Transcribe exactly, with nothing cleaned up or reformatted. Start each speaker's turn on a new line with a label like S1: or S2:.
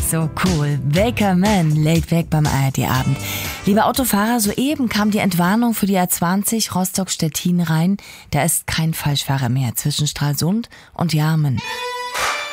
S1: so cool. Baker Man, laid back beim A R D-Abend. Lieber Autofahrer, soeben kam die Entwarnung für die A zwanzig Rostock-Stettin rein. Da ist kein Falschfahrer mehr zwischen Stralsund und Jarmen.